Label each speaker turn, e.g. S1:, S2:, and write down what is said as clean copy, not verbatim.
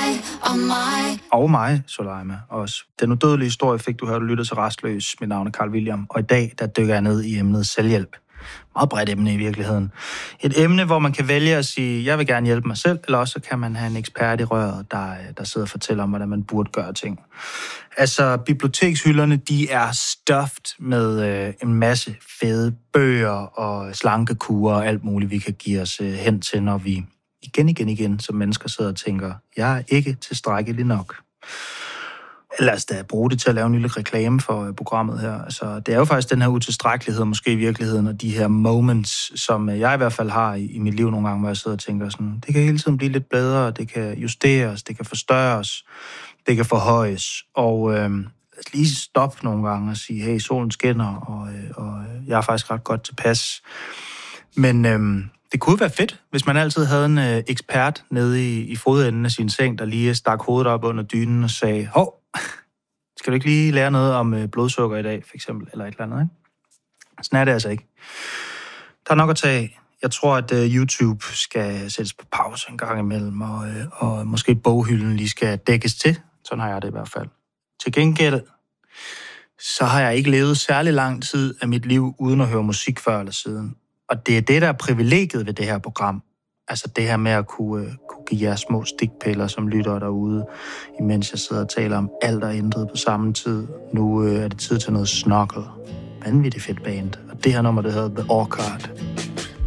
S1: Og mig, Soleima, også. Den udødelige historie fik du hørt, du lyttede til Rastløs. Mit navn er Carl William, og i dag der dykker jeg ned i emnet selvhjælp. Meget bredt emne i virkeligheden. Et emne, hvor man kan vælge at sige, jeg vil gerne hjælpe mig selv, eller også kan man have en ekspert i røret, der sidder og fortæller om, hvordan man burde gøre ting. Altså, bibliotekshylderne, de er stuffed med en masse fede bøger og slankekurer og alt muligt, vi kan give os hen til, når vi igen som mennesker sidder og tænker, jeg er ikke tilstrækkelig nok. Lad os da bruge det til at lave en lille reklame for programmet her. Altså, det er jo faktisk den her utilstrækkelighed, måske i virkeligheden, og de her moments, som jeg i hvert fald har i mit liv nogle gange, hvor jeg sidder og tænker sådan, det kan hele tiden blive lidt bedre, det kan justeres, det kan forstørres, det kan forhøjes. Og lad os lige stoppe nogle gange og sige, hey, solen skinner, og jeg er faktisk ret godt tilpas. Men det kunne være fedt, hvis man altid havde en ekspert nede i fodenden af sin seng, der lige stak hovedet op under dynen og sagde, hov, skal du ikke lige lære noget om blodsukker i dag, for eksempel, eller et eller andet, ikke? Sådan er det altså ikke. Der er nok at tage. Jeg tror, at YouTube skal sættes på pause en gang imellem, og måske boghylden lige skal dækkes til. Sådan har jeg det i hvert fald. Til gengæld, så har jeg ikke levet særlig lang tid af mit liv, uden at høre musik før eller siden. Og det er det, der er privilegiet ved det her program. Altså det her med at kunne give jer små stikpiller, som lytter derude, imens jeg sidder og taler om alt og intet på samme tid. Nu er det tid til noget snokkel. Vanvittigt fedt band. Og det her nummer, det hedder The Orchard.